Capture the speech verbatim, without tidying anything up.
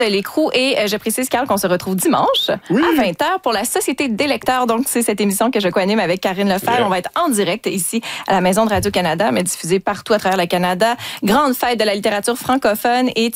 de l'écrou et euh, je précise, Carl, qu'on se retrouve dimanche oui. à vingt heures pour la Société des lecteurs. Donc, c'est cette émission que je co-anime avec Karine Lefebvre. Yeah. On va être en direct ici à la Maison de Radio-Canada, mais diffusée partout à travers le Canada. Grande fête de la littérature francophone et